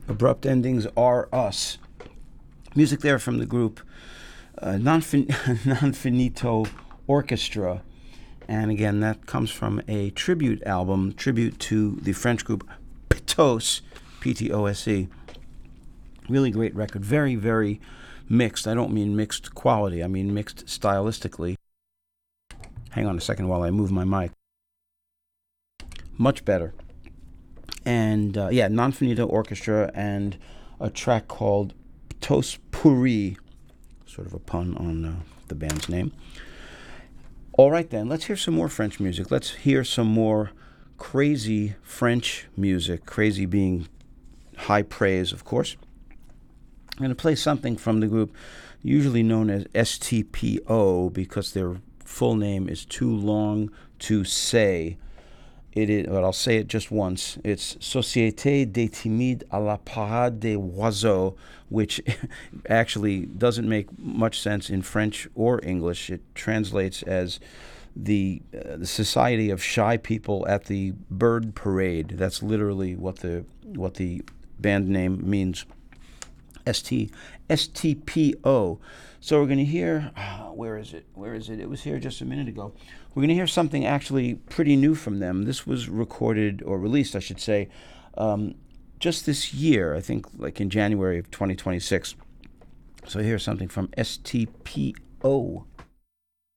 Abrupt Endings Are Us. Music there from the group Non Finito Orchestra. And again, that comes from a tribute album, tribute to the French group Ptose, P-T-O-S-E. Really great record. Very, very mixed. I don't mean mixed quality. I mean mixed stylistically. Hang on a second while I move my mic. Much better. And Non Finito Orchestra and a track called Ptose Pourri, sort of a pun on the band's name. All right, then, let's hear some more French music. Let's hear some more crazy French music, crazy being high praise, of course. I'm going to play something from the group usually known as STPO because their full name is too long to say. It is, but I'll say it just once. It's Société des Timides à la Parade des Oiseaux, which actually doesn't make much sense in French or English. It translates as the Society of Shy People at the Bird Parade. That's literally what the band name means. STPO. So we're going to hear, where is it? It was here just a minute ago. We're going to hear something actually pretty new from them. This was recorded, or released, I should say, just this year, I think like in January of 2026. So here's something from STPO.